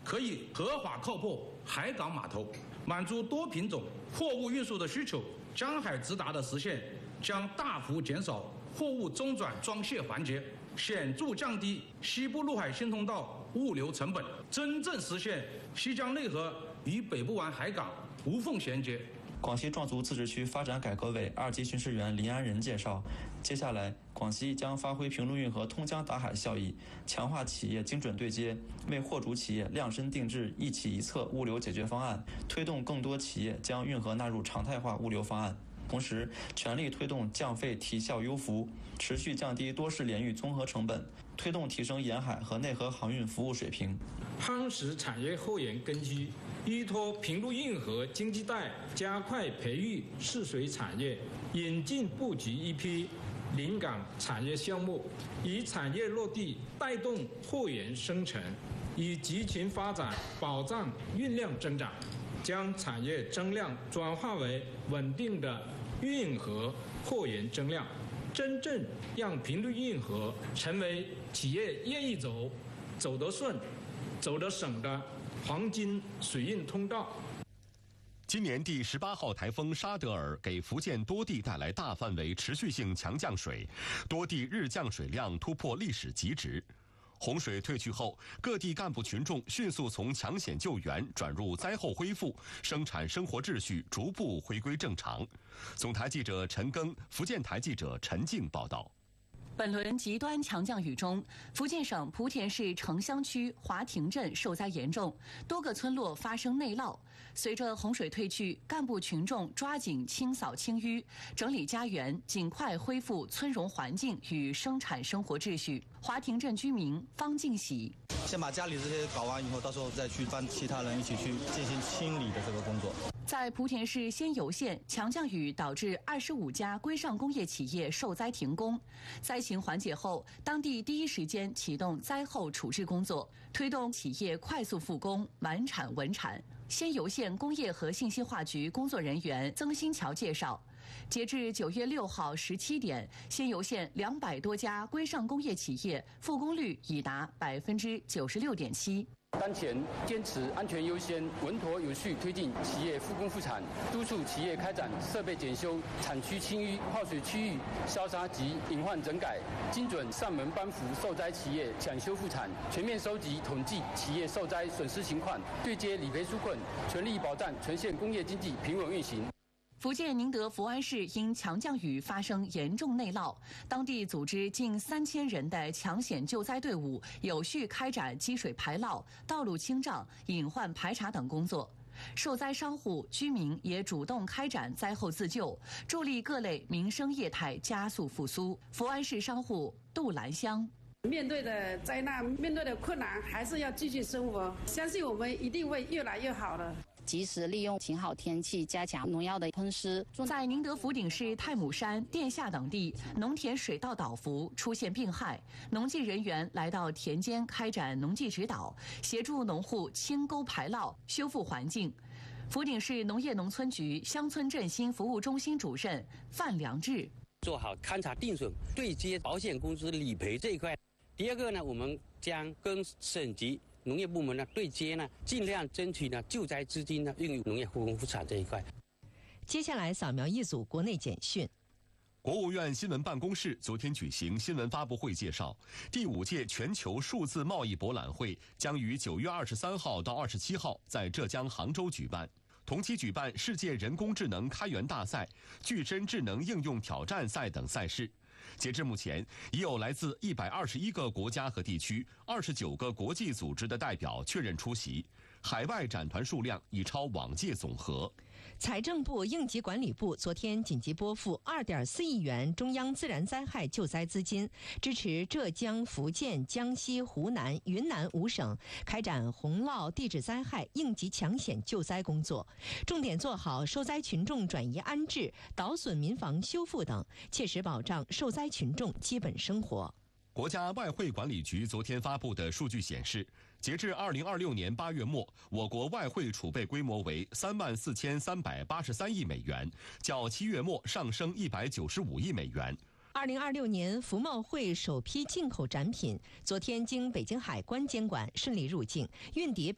可以合法靠泊海港码头，满足多品种货物运输的需求。江海直达的实现，将大幅减少货物中转装卸环节，显著降低西部陆海新通道物流成本，真正实现西江内河与北部湾海港无缝衔接。 广西壮族自治区发展改革委2级巡视员林安仁介绍，接下来广西将发挥平陆运河通江达海效益，强化企业精准对接，为货主企业量身定制一企一策物流解决方案，推动更多企业将运河纳入常态化物流方案。同时，全力推动降费提效优服，持续降低多式联运综合成本，推动提升沿海和内河航运服务水平， 夯实产业后沿根基，依托平陆运河经济带，加快培育适水产业，引进布局一批临港产业项目，以产业落地带动货源生成，以集群发展保障运量增长，将产业增量转化为稳定的运河货源增量，真正让平陆运河成为企业愿意走、走得顺、走得省的黄金水运通道。 今年第18号台风沙德尔给福建多地带来大范围持续性强降水，多地日降水量突破历史极值。洪水退去后，各地干部群众迅速从抢险救援转入灾后恢复，生产生活秩序逐步回归正常。总台记者陈庚、福建台记者陈静报道。 本轮极端强降雨中，福建省莆田市城乡区华亭镇受灾严重，多个村落发生内涝。随着洪水退去，干部群众抓紧清扫清淤，整理家园，尽快恢复村容环境与生产生活秩序。华亭镇居民方敬喜。 先把家里这些搞完以后，到时候再去帮其他人一起去进行清理的这个工作。 在莆田市仙游县，强降雨导致25家规上工业企业受灾停工。灾情缓解后，当地第一时间启动灾后处置工作，推动企业快速复工，满产稳产。仙游县工业和信息化局工作人员曾新桥介绍，截至9月6号17点，仙游县200多家规上工业企业复工率已达96.7%。 当前坚持安全优先，稳妥有序推进企业复工复产，督促企业开展设备检修、产区清淤、泡水区域消杀及隐患整改，精准上门帮扶受灾企业抢修复产，全面收集统计企业受灾损失情况，对接理赔纾困，全力保障全县工业经济平稳运行。 福建宁德福安市因强降雨发生严重内涝，当地组织近3000人的抢险救灾队伍，有序开展积水排涝、道路清障、隐患排查等工作。受灾商户、居民也主动开展灾后自救，助力各类民生业态加速复苏。福安市商户杜兰香。 面对的灾难，面对的困难，还是要继续生活，相信我们一定会越来越好的。 及时利用晴好天气，加强农药的喷施。 在宁德福鼎市太姥山、殿下等地，农田水稻倒伏出现病害，农技人员来到田间开展农技指导，协助农户清沟排涝，修复环境。福鼎市农业农村局乡村振兴服务中心主任范良志： 做好勘察定损、对接保险公司理赔这一块。第二个呢，我们将跟省级农业部门呢对接呢，尽量争取呢救灾资金呢用于农业复工复产这一块。 接下来扫描一组国内简讯。 国务院新闻办公室昨天举行新闻发布会，介绍第5届全球数字贸易博览会将于9月23号到27号在浙江杭州举办。同期举办世界人工智能开源大赛、具身智能应用挑战赛等赛事。截至目前，已有来自121个国家和地区、29个国际组织的代表确认出席，海外展团数量已超往届总和。 财政部应急管理部昨天紧急拨付2.4亿元中央自然灾害救灾资金，支持浙江、福建、江西、湖南、云南5省开展洪涝地质灾害应急抢险救灾工作，重点做好受灾群众转移安置、倒损民房修复等，切实保障受灾群众基本生活。 国家外汇管理局昨天发布的数据显示，截至2026年8月末，我国外汇储备规模为34383亿美元，较7月末上升195亿美元。 2026年服贸会首批进口展品昨天经北京海关监管顺利入境，运抵